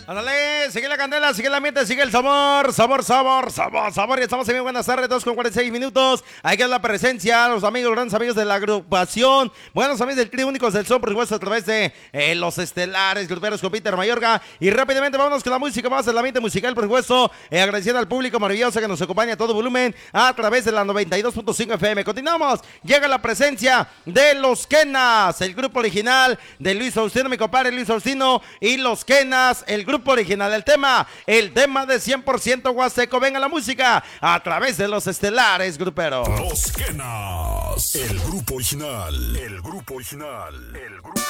Ándale, sigue la candela, sigue el ambiente, sigue el sabor. Y estamos en bien, buenas tardes, 2:46. Ahí queda la presencia, los amigos, grandes amigos de la agrupación. Buenos amigos del Tri Únicos del Son, por supuesto, a través de los estelares, gruperos con Peter Mayorga. Y rápidamente vámonos con la música, más el ambiente musical, por supuesto. Agradeciendo al público maravilloso que nos acompaña a todo volumen a través de la 92.5 FM. Continuamos, llega la presencia de Los Quenas, el grupo original de Luis Faustino, mi compadre Luis Faustino y Los Quenas, el grupo original. El tema de 100% Huasteco. Venga la música a través de los estelares gruperos. Los Quenas, el grupo original.